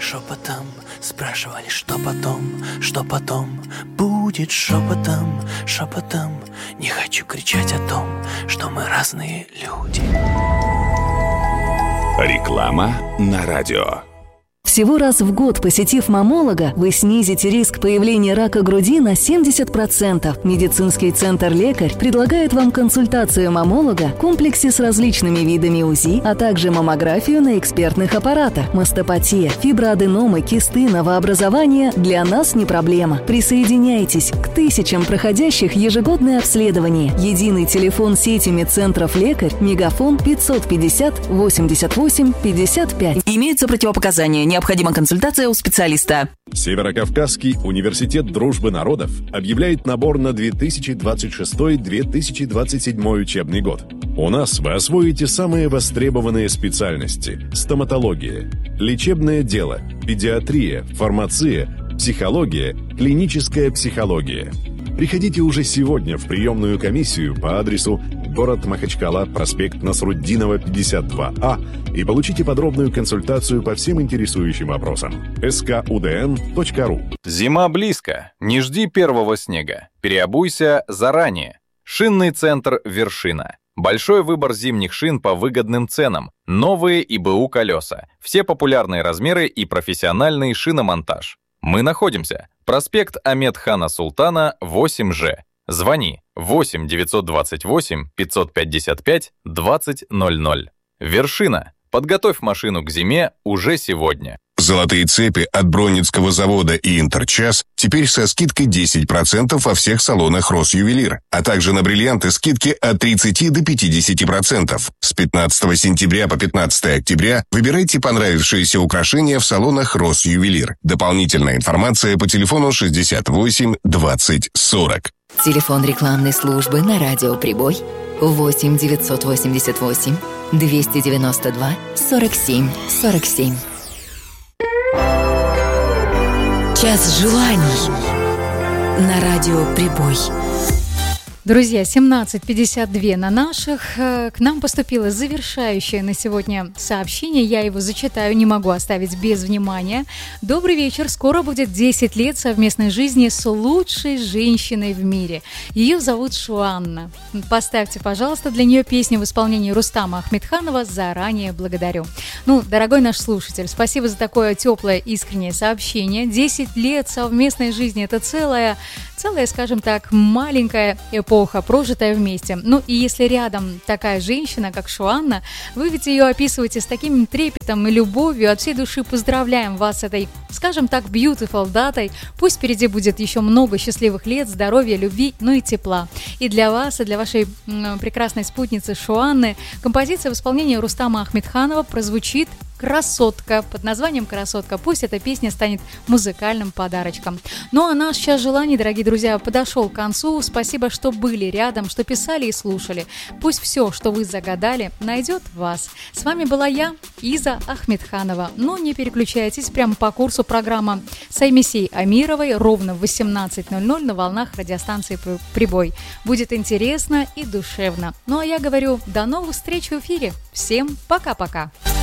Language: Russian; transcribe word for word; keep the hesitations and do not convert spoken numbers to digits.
шепотом спрашивали, что потом, что потом будет шепотом, шепотом. Не хочу кричать о том, что мы разные люди. Реклама на радио. Всего раз в год, посетив маммолога, вы снизите риск появления рака груди на семьдесят процентов. Медицинский центр «Лекарь» предлагает вам консультацию маммолога в комплексе с различными видами УЗИ, а также маммографию на экспертных аппаратах. Мастопатия, фиброаденомы, кисты, новообразования – для нас не проблема. Присоединяйтесь к тысячам проходящих ежегодное обследование. Единый телефон сети медцентров «Лекарь» мегафон пятьсот пятьдесят восемьдесят восемь пятьдесят пять. Имеются противопоказания. Необходима консультация у специалиста. Северокавказский университет дружбы народов объявляет набор на две тысячи двадцать шестой - две тысячи двадцать седьмой учебный год. У нас вы освоите самые востребованные специальности: стоматология, лечебное дело, педиатрия, фармация, психология, клиническая психология. Приходите уже сегодня в приемную комиссию по адресу город Махачкала, проспект Насруддинова, пятьдесят два А, и получите подробную консультацию по всем интересующим вопросам. эс ка у дэ эн точка ру. Зима близко. Не жди первого снега. Переобуйся заранее. Шинный центр «Вершина». Большой выбор зимних шин по выгодным ценам. Новые и бэ у колеса. Все популярные размеры и профессиональный шиномонтаж. Мы находимся. Проспект Ахмед-хана Султана, восемь Ж. Звони восемь девятьсот двадцать восемь пятьсот пятьдесят пять двадцать ноль ноль. «Вершина». Подготовь машину к зиме уже сегодня. Золотые цепи от Бронницкого завода и Интерчас теперь со скидкой десять процентов во всех салонах «Росювелир», а также на бриллианты скидки от тридцати до пятидесяти процентов. С пятнадцатого сентября по пятнадцатое октября выбирайте понравившиеся украшения в салонах «Росювелир». Дополнительная информация по телефону шестьдесят восемь двадцать сорок. Телефон рекламной службы на радио «Прибой» восемь девятьсот восемьдесят восемь двести девяносто два сорок семь сорок семь. Час желаний на радио «Прибой». Друзья, семнадцать пятьдесят два на наших. К нам поступило завершающее на сегодня сообщение. Я его зачитаю, не могу оставить без внимания. Добрый вечер. Скоро будет десять лет совместной жизни с лучшей женщиной в мире. Ее зовут Шуанна. Поставьте, пожалуйста, для нее песню в исполнении Рустама Ахмедханова. Заранее благодарю. Ну, дорогой наш слушатель, спасибо за такое теплое, искреннее сообщение. десять лет совместной жизни – это целая, целая, скажем так, маленькая эпоха, прожитая вместе. Ну и если рядом такая женщина, как Шуанна, вы ведь ее описываете с таким трепетом и любовью, от всей души поздравляем вас с этой, скажем так, beautiful датой. Пусть впереди будет еще много счастливых лет, здоровья, любви, ну и тепла. И для вас, и для вашей м, прекрасной спутницы Шуанны композиция в исполнении Рустама Ахмедханова прозвучит «Красотка» под названием «Красотка». Пусть эта песня станет музыкальным подарочком. Ну а наш час желаний, дорогие друзья, подошел к концу. Спасибо, что были рядом, что писали и слушали. Пусть все, что вы загадали, найдет вас. С вами была я, Иза Ахмедханова. Но не переключайтесь, прямо по курсу программа с Аймисей Амировой ровно в восемнадцать ноль ноль на волнах радиостанции «Прибой». Будет интересно и душевно. Ну а я говорю, до новых встреч в эфире. Всем пока-пока.